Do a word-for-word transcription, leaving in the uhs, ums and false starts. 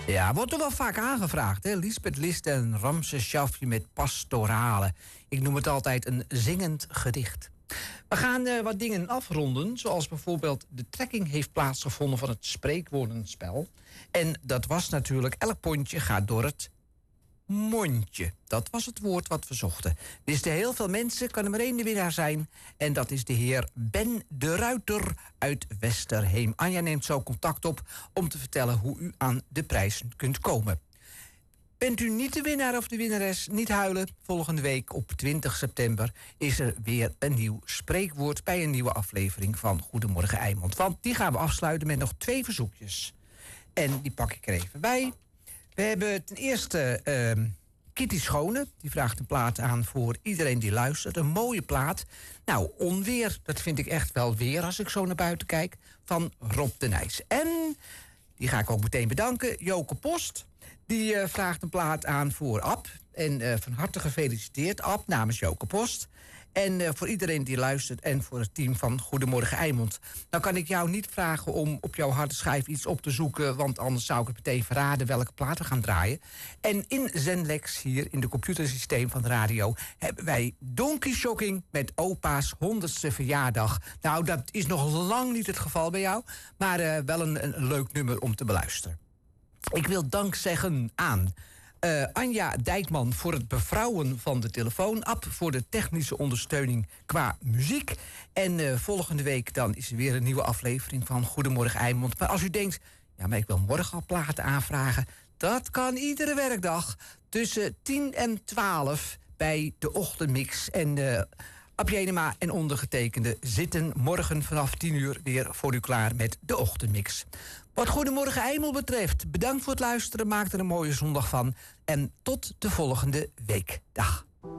Ja, wordt er wel vaak aangevraagd, hè? Lisbeth List en Ramses Shaffi met pastorale. Ik noem het altijd een zingend gedicht. We gaan uh, wat dingen afronden, zoals bijvoorbeeld de trekking heeft plaatsgevonden van het spreekwoordenspel. En dat was natuurlijk, elk pondje gaat door het mondje. Dat was het woord wat we zochten. Wisten heel veel mensen, kan er maar één de winnaar zijn. En dat is de heer Ben de Ruiter uit Westerheem. Anja neemt zo contact op om te vertellen hoe u aan de prijs kunt komen. Bent u niet de winnaar of de winnares? Niet huilen. Volgende week op twintig september is er weer een nieuw spreekwoord bij een nieuwe aflevering van Goedemorgen Eimond. Want die gaan we afsluiten met nog twee verzoekjes. En die pak ik er even bij. We hebben ten eerste uh, Kitty Schone. Die vraagt een plaat aan voor iedereen die luistert. Een mooie plaat. Nou, onweer, dat vind ik echt wel weer als ik zo naar buiten kijk. Van Rob de Nijs. En die ga ik ook meteen bedanken. Joke Post. Die uh, vraagt een plaat aan voor Ab. En uh, van harte gefeliciteerd, Ab, namens Joke Post. En uh, voor iedereen die luistert en voor het team van Goedemorgen Eimond. Nou kan ik jou niet vragen om op jouw harde schijf iets op te zoeken, want anders zou ik het meteen verraden welke plaat we gaan draaien. En in Zenlex, hier in de computersysteem van de radio, hebben wij Donkey Shocking met opa's honderdste verjaardag. Nou, dat is nog lang niet het geval bij jou, maar uh, wel een, een leuk nummer om te beluisteren. Ik wil dank zeggen aan Uh, Anja Dijkman voor het bevrouwen van de telefoon. Ab voor de technische ondersteuning qua muziek. En uh, volgende week dan is er weer een nieuwe aflevering van Goedemorgen Eimond. Maar als u denkt, ja, maar ik wil morgen al platen aanvragen. Dat kan iedere werkdag tussen tien en twaalf bij de ochtendmix. En uh, Ab Jenema en ondergetekende zitten morgen vanaf tien uur weer voor u klaar met de ochtendmix. Wat Goedemorgen Eimond betreft, bedankt voor het luisteren. Maak er een mooie zondag van. En tot de volgende week. Dag.